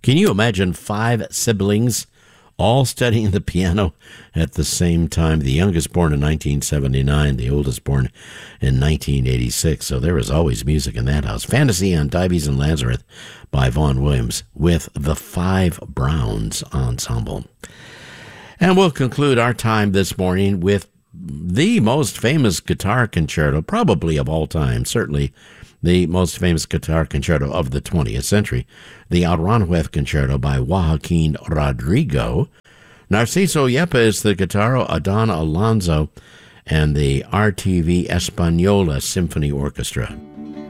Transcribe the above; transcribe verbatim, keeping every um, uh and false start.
Can you imagine five siblings all studying the piano at the same time? The youngest born in nineteen seventy-nine, the oldest born in nineteen eighty-six. So there was always music in that house. Fantasy on Dives and Lazarus by Vaughan Williams with the Five Browns Ensemble. And we'll conclude our time this morning with the most famous guitar concerto, probably of all time, certainly the most famous guitar concerto of the twentieth century, the Aranjuez Concerto by Joaquin Rodrigo. Narciso Yepes, the guitar, Adán Alonso, and the R T V Española Symphony Orchestra.